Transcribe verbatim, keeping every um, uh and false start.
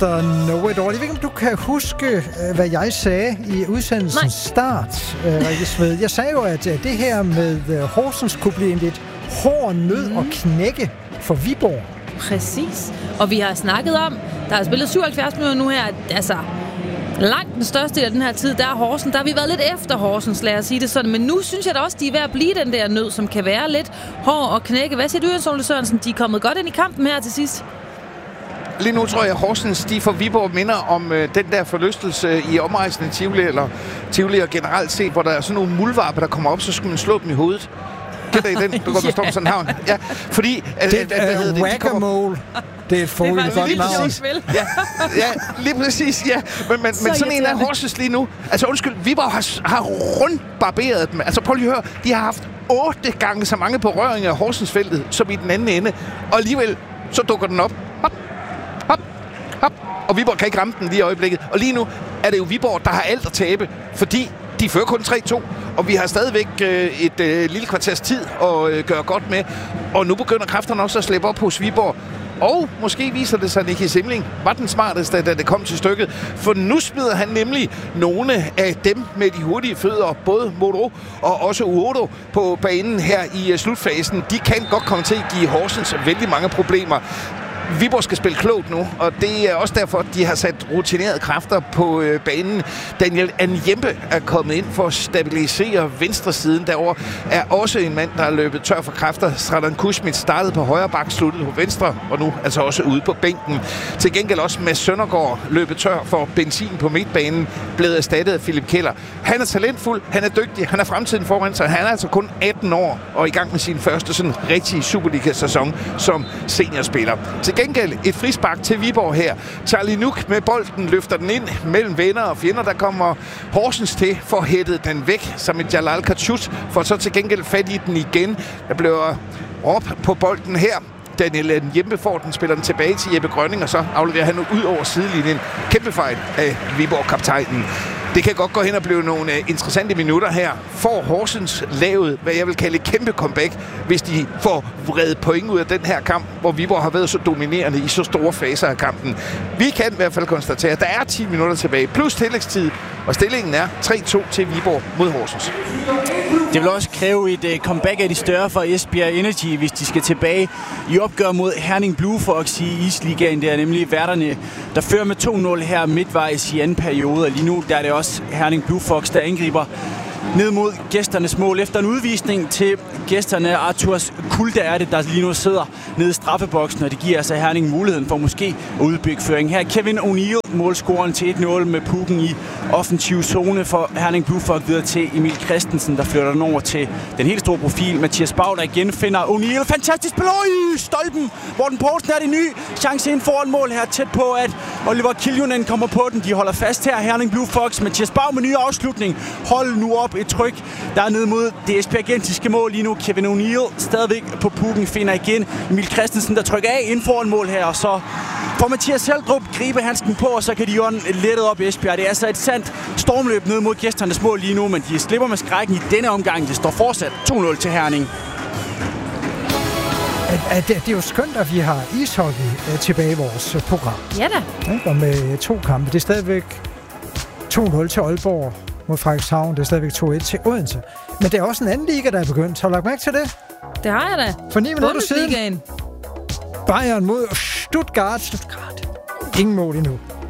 mister Know It All. Jeg ved ikke, om du kan huske, hvad jeg sagde i udsendelsens start, Rikke Sved. Jeg sagde jo, at det her med Horsens kunne blive en lidt hård nød mm. og knække for Viborg. Præcis. Og vi har snakket om, der er spillet syvoghalvfjerds minutter nu her, altså langt den største del af den her tid, der er Horsens. Der har vi været lidt efter Horsens, lad os sige det sådan. Men nu synes jeg da også, de er ved at blive den der nød, som kan være lidt hård og knække. Hvad siger du, Jens Ole Sørensen? De er kommet godt ind i kampen her til sidst. Lige nu tror jeg, at Horsens, de for Viborg minder om øh, den der forlystelse i omrejsende Tivoli, eller Tivoli og generelt set, hvor der er sådan nogle muldvarpe, der kommer op, så skal man slå dem i hovedet. Det er i den, du går stå med sådan en havn. Ja, fordi... Det er whack-a-mole. Det er et forholdt godt navn. Ja, ja, lige præcis, ja. Men, men, men sådan en af Horsens lige nu. Altså undskyld, Viborg har, har rundbarberet dem. Altså prøv lige at høre, de har haft otte gange så mange berøringer af Horsensfeltet, som i den anden ende. Og alligevel, så dukker den op. Hop, hop, hop. Og Viborg kan ikke ramme den lige i øjeblikket. Og lige nu er det jo Viborg, der har alt at tabe, fordi de fører kun tre to, og vi har stadigvæk øh, et øh, lille kvarters tid at øh, gøre godt med. Og nu begynder kræfterne også at slippe op hos Viborg. Og måske viser det sig, at Nicky Simling var den smarteste, da det kom til stykket. For nu smider han nemlig nogle af dem med de hurtige fødder, både Modo og også Uodo, på banen her i uh, slutfasen. De kan godt komme til at give Horsens vældig mange problemer. Viborg skal spille klogt nu, og det er også derfor, at de har sat rutinerede kræfter på øh, banen. Daniel Anjempe er kommet ind for at stabilisere venstre siden. Derovre er også en mand, der er løbet tør for kræfter. Stradan Kuschmidt startede på højre bak, sluttede på venstre, og nu altså også ude på bænken. Til gengæld også med Søndergaard løbet tør for benzin på midtbanen, blevet erstattet af Philip Keller. Han er talentfuld, han er dygtig, han er fremtiden foran sig. Han er altså kun atten år og i gang med sin første sådan rigtige Superliga-sæson som seniorspiller. Til gengæld et frispark til Viborg her. Charlie Nuk med bolden løfter den ind mellem venner og fjender. Der kommer Horsens til for hættet den væk som et Jalal Kachut, for så til gengæld fat i den igen. Der bliver op på bolden her. Daniel Njempe får den, spiller den tilbage til Jeppe Grønning, og så afleverer han ud over sidelinjen. Kæmpe fejl af Viborg-kaptajnen. Det kan godt gå hen og blive nogle interessante minutter her. Får Horsens lavet, hvad jeg vil kalde et kæmpe comeback, hvis de får vredet point ud af den her kamp, hvor Viborg har været så dominerende i så store faser af kampen. Vi kan i hvert fald konstatere, at der er ti minutter tilbage, plus tillægstid, og stillingen er tre to til Viborg mod Horsens. Det vil også kræve et uh, comeback af de større for Esbjerg Energy, hvis de skal tilbage i opgør mod Herning Blue Fox i Isligaen. Det er nemlig værterne, der fører med to nul her midtvejs i anden periode. Og lige nu der er det også Herning Blue Fox, der angriber ned mod gæsternes mål efter en udvisning til gæsterne. Arthurs Kulda er det, der lige nu sidder nede i straffeboksen, og det giver altså Herning muligheden for måske at udbygge føring. Her Kevin O'Neill, målscoren til et nul med pukken i offensiv zone for Herning Blue Fox, videre til Emil Christensen, der flytter den over til den helt store profil. Mathias Bau, der igen finder O'Neill. Fantastisk spil i stolpen. Morten Poulsen er det ny chance ind foran mål her, tæt på at Oliver Kiljunen kommer på den. De holder fast her, Herning Blue Fox. Mathias Bau med ny afslutning. Hold nu op et tryk, der er ned mod det esbjergensiske mål lige nu. Kevin O'Neill stadigvæk på pukken, finder igen Emil Christensen, der trykker af ind foran mål her, og så får Mathias Heldrup gribe handsken på, og så kan de ånde lettet op i Esbjerg. Det er altså et sandt stormløb ned mod gæsternes mål lige nu, men de slipper med skrækken i denne omgang. Det står fortsat to nul til Herning. Det er jo skønt, at vi har ishockey tilbage i vores program. Ja da. Og med to kampe. Det er stadigvæk to nul til Aalborg mod Frederikshavn. Det er stadigvæk to et til Odense. Men det er også en anden liga, der er begyndt. Har du lagt mærke til det? Det har jeg da. For ni minutter siden. Bayern mod Stuttgart. Stuttgart. Ingen mål endnu.